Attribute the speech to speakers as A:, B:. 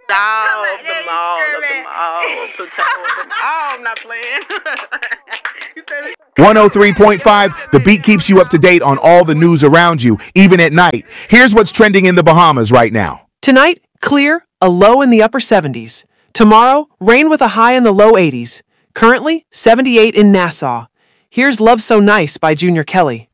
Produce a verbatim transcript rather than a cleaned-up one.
A: All of them, all of them, all Pluto, them, all. I'm not playing.
B: one oh three point five, The Beat keeps you up to date on all the news around you, even at night. Here's what's trending in the Bahamas right now.
C: Tonight, clear, a low in the upper seventies. Tomorrow, rain with a high in the low eighties. Currently, seventy-eight in Nassau. Here's Love So Nice by Junior Kelly.